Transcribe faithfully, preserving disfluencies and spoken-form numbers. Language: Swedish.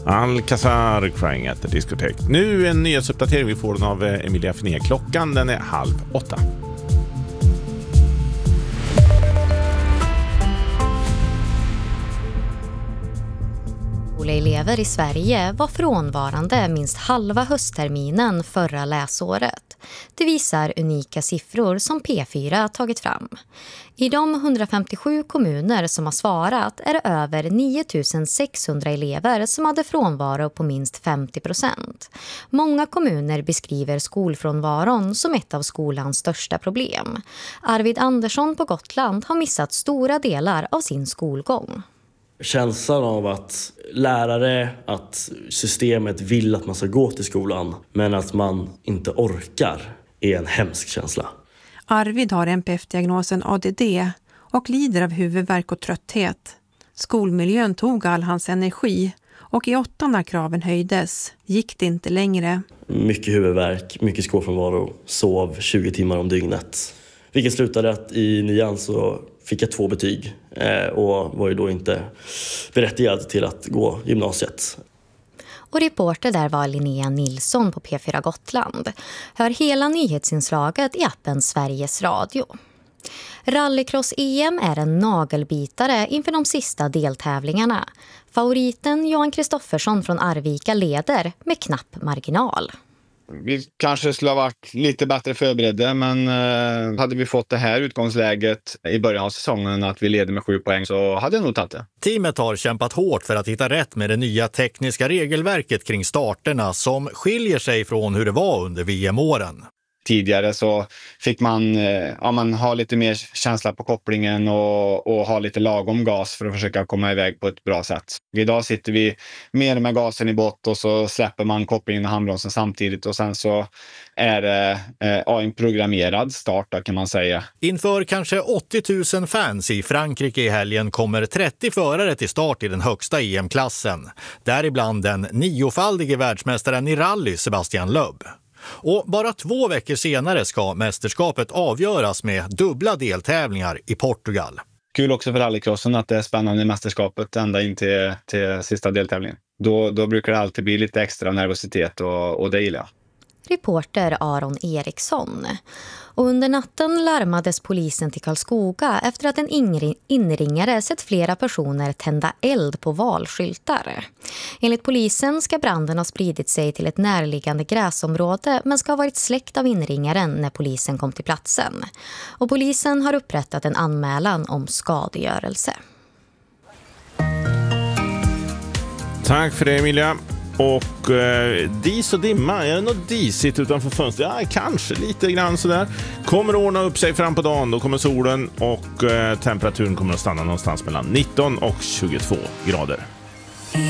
Alcazar, Crying at the Discotheque. Nu en nyhetsuppdatering, vi får den av Emilia Finé. Klockan den är halv åtta. Elever i Sverige var frånvarande minst halva höstterminen förra läsåret. Det visar unika siffror som P fyra tagit fram. I de hundrafemtiosju kommuner som har svarat är det över nio tusen sexhundra elever som hade frånvaro på minst femtio procent. Många kommuner beskriver skolfrånvaron som ett av skolans största problem. Arvid Andersson på Gotland har missat stora delar av sin skolgång. Känslan av att lärare, att systemet vill att man ska gå till skolan men att man inte orkar är en hemsk känsla. Arvid har N P F-diagnosen A D D och lider av huvudvärk och trötthet. Skolmiljön tog all hans energi och i åtta när kraven höjdes gick det inte längre. Mycket huvudvärk, mycket skolfrånvaro, sov tjugo timmar om dygnet. Vilket slutade att i nian så fick jag två betyg och var ju då inte berättigad till att gå gymnasiet. Och reporter där var Linnea Nilsson på P fyra Gotland. Hör hela nyhetsinslaget i appen Sveriges Radio. Rallycross-E M är en nagelbitare inför de sista deltävlingarna. Favoriten Johan Kristoffersson från Arvika leder med knapp marginal. Vi kanske skulle ha varit lite bättre förberedda, men eh, hade vi fått det här utgångsläget i början av säsongen att vi leder med sju poäng så hade jag nog tagit det. Teamet har kämpat hårt för att hitta rätt med det nya tekniska regelverket kring starterna som skiljer sig från hur det var under V M-åren. Tidigare så fick man, ja, man ha lite mer känsla på kopplingen och, och ha lite lagom gas för att försöka komma iväg på ett bra sätt. Idag sitter vi mer med gasen i bott och så släpper man kopplingen och handbromsen samtidigt och sen så är det ja, en programmerad start kan man säga. Inför kanske åttio tusen fans i Frankrike i helgen kommer trettio förare till start i den högsta E M-klassen. Däribland den niofaldige världsmästaren i rally Sebastian Loeb. Och bara två veckor senare ska mästerskapet avgöras med dubbla deltävlingar i Portugal. Kul också för rallycrossen att det är spännande i mästerskapet ända in till, till sista deltävlingen. Då, då brukar det alltid bli lite extra nervositet och, och det gillar jag. Reporter Aron Eriksson. Och under natten larmades polisen till Karlskoga efter att en inringare sett flera personer tända eld på valskyltar. Enligt polisen ska branden ha spridit sig till ett närliggande gräsområde men ska ha varit släckt av inringaren när polisen kom till platsen. Och polisen har upprättat en anmälan om skadegörelse. Tack för det, Emilia. Och eh, dis och dimma, är det något disigt utanför fönstret? Ja, kanske lite grann sådär. Kommer att ordna upp sig fram på dagen, då kommer solen och eh, temperaturen kommer att stanna någonstans mellan nitton och tjugotvå grader.